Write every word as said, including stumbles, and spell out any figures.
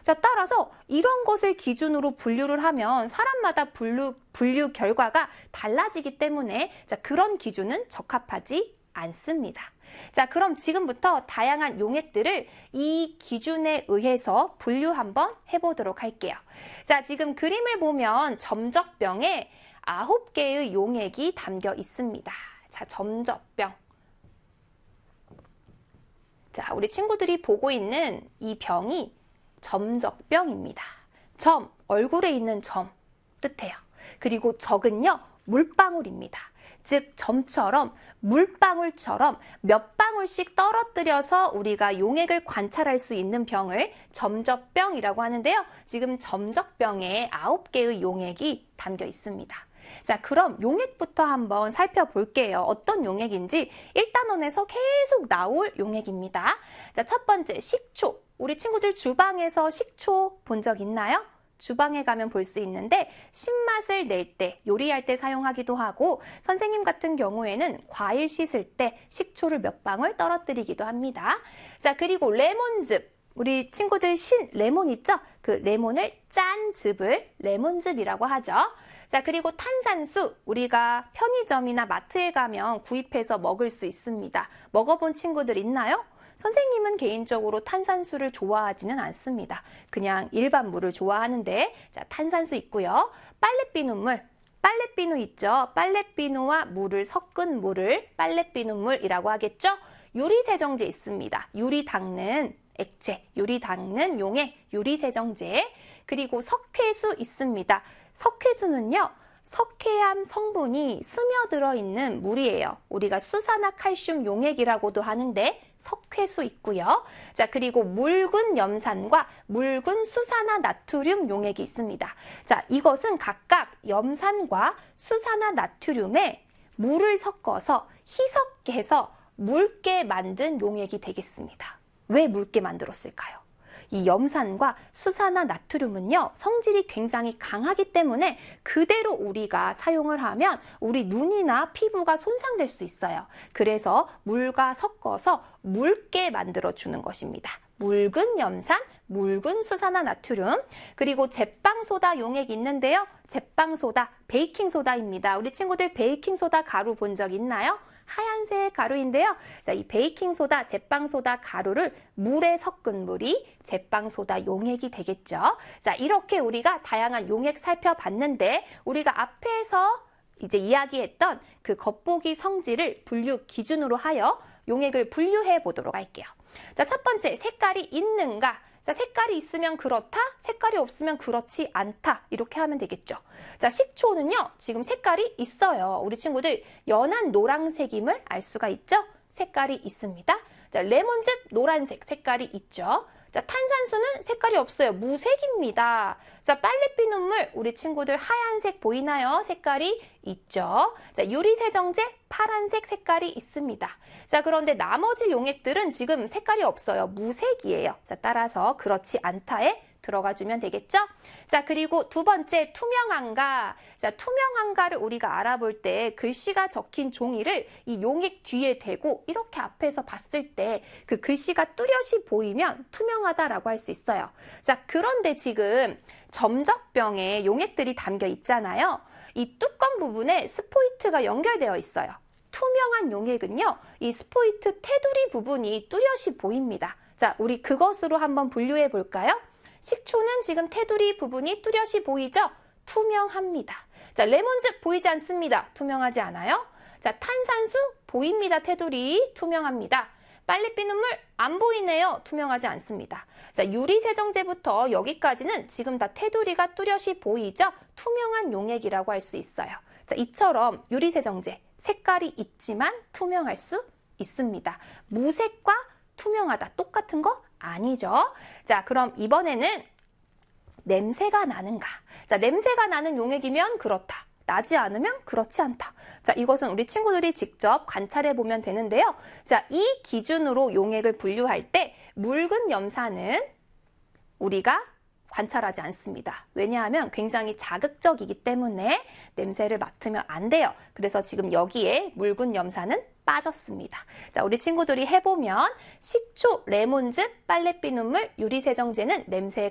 자, 따라서 이런 것을 기준으로 분류를 하면 사람마다 분류, 분류 결과가 달라지기 때문에 자, 그런 기준은 적합하지 않습니다. 자, 그럼 지금부터 다양한 용액들을 이 기준에 의해서 분류 한번 해보도록 할게요. 자, 지금 그림을 보면 점적병에 아홉 개의 용액이 담겨 있습니다. 자, 점적병. 자, 우리 친구들이 보고 있는 이 병이 점적병입니다. 점, 얼굴에 있는 점 뜻해요. 그리고 적은요, 물방울입니다. 즉, 점처럼 물방울처럼 몇 방울씩 떨어뜨려서 우리가 용액을 관찰할 수 있는 병을 점적병이라고 하는데요. 지금 점적병에 아홉 개의 용액이 담겨 있습니다. 자, 그럼 용액부터 한번 살펴볼게요. 어떤 용액인지 일 단원에서 계속 나올 용액입니다. 자, 첫 번째 식초. 우리 친구들 주방에서 식초 본 적 있나요? 주방에 가면 볼 수 있는데 신맛을 낼 때, 요리할 때 사용하기도 하고 선생님 같은 경우에는 과일 씻을 때 식초를 몇 방울 떨어뜨리기도 합니다. 자, 그리고 레몬즙. 우리 친구들 신 레몬 있죠? 그 레몬을 짠 즙을 레몬즙이라고 하죠. 자, 그리고 탄산수. 우리가 편의점이나 마트에 가면 구입해서 먹을 수 있습니다. 먹어본 친구들 있나요? 선생님은 개인적으로 탄산수를 좋아하지는 않습니다. 그냥 일반 물을 좋아하는데 자, 탄산수 있고요. 빨래비눗물. 빨래비누 있죠? 빨래비누와 물을 섞은 물을 빨래비눗물이라고 하겠죠? 유리세정제 있습니다. 유리 닦는 액체, 유리 닦는 용액, 유리세정제. 그리고 석회수 있습니다. 석회수는요, 석회암 성분이 스며들어 있는 물이에요. 우리가 수산화칼슘 용액이라고도 하는데 석회수 있고요. 자, 그리고 묽은 염산과 묽은 수산화 나트륨 용액이 있습니다. 자, 이것은 각각 염산과 수산화 나트륨에 물을 섞어서 희석해서 묽게 만든 용액이 되겠습니다. 왜 묽게 만들었을까요? 이 염산과 수산화 나트륨은요, 성질이 굉장히 강하기 때문에 그대로 우리가 사용을 하면 우리 눈이나 피부가 손상될 수 있어요. 그래서 물과 섞어서 묽게 만들어주는 것입니다. 묽은 염산, 묽은 수산화 나트륨, 그리고 제빵소다 용액이 있는데요. 제빵소다, 베이킹소다입니다. 우리 친구들 베이킹소다 가루 본 적 있나요? 하얀색 가루인데요. 자, 이 베이킹소다, 제빵소다 가루를 물에 섞은 물이 제빵소다 용액이 되겠죠. 자, 이렇게 우리가 다양한 용액 살펴봤는데 우리가 앞에서 이제 이야기했던 그 겉보기 성질을 분류 기준으로 하여 용액을 분류해 보도록 할게요. 자, 첫 번째, 색깔이 있는가? 자, 색깔이 있으면 그렇다, 색깔이 없으면 그렇지 않다. 이렇게 하면 되겠죠. 자, 식초는요, 지금 색깔이 있어요. 우리 친구들 연한 노란색임을 알 수가 있죠? 색깔이 있습니다. 자, 레몬즙 노란색 색깔이 있죠. 자, 탄산수는 색깔이 없어요. 무색입니다. 자, 빨래비눗물 우리 친구들 하얀색 보이나요? 색깔이 있죠. 자, 유리세정제 파란색 색깔이 있습니다. 자, 그런데 나머지 용액들은 지금 색깔이 없어요. 무색이에요. 자, 따라서 그렇지 않다에 들어가 주면 되겠죠? 자, 그리고 두 번째, 투명한가. 자, 투명한가를 우리가 알아볼 때 글씨가 적힌 종이를 이 용액 뒤에 대고 이렇게 앞에서 봤을 때 그 글씨가 뚜렷이 보이면 투명하다라고 할 수 있어요. 자, 그런데 지금 점적병에 용액들이 담겨 있잖아요. 이 뚜껑 부분에 스포이트가 연결되어 있어요. 투명한 용액은요, 이 스포이트 테두리 부분이 뚜렷이 보입니다. 자, 우리 그것으로 한번 분류해 볼까요? 식초는 지금 테두리 부분이 뚜렷이 보이죠? 투명합니다. 자, 레몬즙 보이지 않습니다. 투명하지 않아요? 자, 탄산수 보입니다. 테두리 투명합니다. 빨래비눗물 안 보이네요. 투명하지 않습니다. 자, 유리세정제부터 여기까지는 지금 다 테두리가 뚜렷이 보이죠? 투명한 용액이라고 할 수 있어요. 자, 이처럼 유리세정제 색깔이 있지만 투명할 수 있습니다. 무색과 투명하다 똑같은 거 아니죠? 자, 그럼 이번에는 냄새가 나는가? 자, 냄새가 나는 용액이면 그렇다. 나지 않으면 그렇지 않다. 자, 이것은 우리 친구들이 직접 관찰해 보면 되는데요. 자, 이 기준으로 용액을 분류할 때 묽은 염산은 우리가 관찰하지 않습니다. 왜냐하면 굉장히 자극적이기 때문에 냄새를 맡으면 안 돼요. 그래서 지금 여기에 묽은 염산은 빠졌습니다. 자, 우리 친구들이 해보면 식초, 레몬즙, 빨래비눗물, 유리세정제는 냄새가